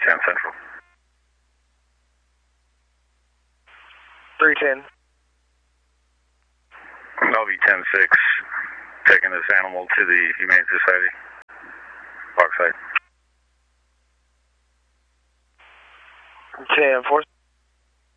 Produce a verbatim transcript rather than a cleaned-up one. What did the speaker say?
ten Central. three ten. L V ten six, taking this animal to the Humane Society. Parkside. ten four.